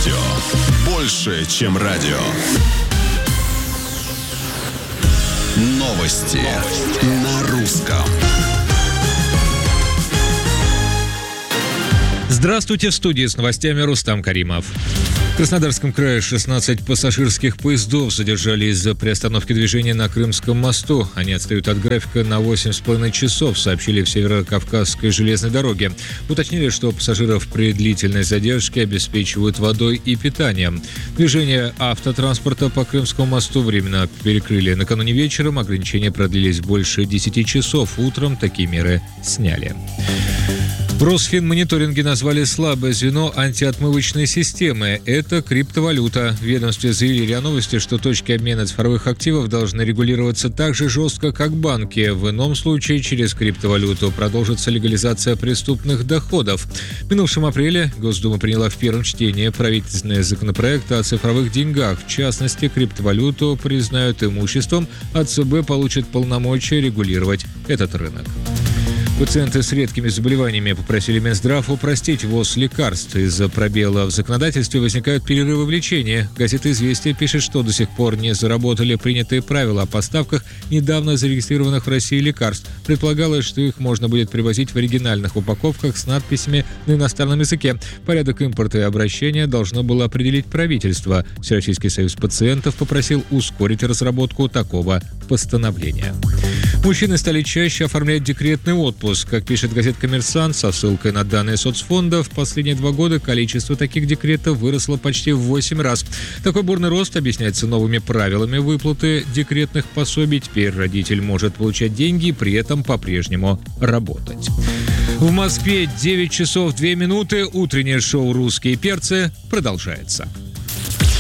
Радио. Больше, чем радио. Новости на русском. Здравствуйте, в студии с новостями Рустам Каримов. В Краснодарском крае 16 пассажирских поездов задержали из-за приостановки движения на Крымском мосту. Они отстают от графика на 8,5 часов, сообщили в Северо-Кавказской железной дороге. Уточнили, что пассажиров при длительной задержке обеспечивают водой и питанием. Движение автотранспорта по Крымскому мосту временно перекрыли накануне вечером. Ограничения продлились больше 10 часов. Утром такие меры сняли. В Росфинмониторинге назвали слабое звено антиотмывочной системы. Это криптовалюта. В ведомстве заявили РИА Новости, что точки обмена цифровых активов должны регулироваться так же жестко, как банки. В ином случае через криптовалюту продолжится легализация преступных доходов. В минувшем апреле Госдума приняла в первом чтении правительственный законопроект о цифровых деньгах. В частности, криптовалюту признают имуществом, а ЦБ получит полномочия регулировать этот рынок. Пациенты с редкими заболеваниями попросили Минздрав упростить ввоз лекарств. Из-за пробела в законодательстве возникают перерывы в лечении. Газета «Известия» пишет, что до сих пор не заработали принятые правила о поставках недавно зарегистрированных в России лекарств. Предполагалось, что их можно будет привозить в оригинальных упаковках с надписями на иностранном языке. Порядок импорта и обращения должно было определить правительство. Всероссийский союз пациентов попросил ускорить разработку такого постановления. Мужчины стали чаще оформлять декретный отпуск. Как пишет газета «Коммерсант» со ссылкой на данные соцфонда, в последние 2 года количество таких декретов выросло почти в 8 раз. Такой бурный рост объясняется новыми правилами выплаты декретных пособий. Теперь родитель может получать деньги и при этом по-прежнему работать. В Москве 9 часов 2 минуты. Утреннее шоу «Русские перцы» продолжается.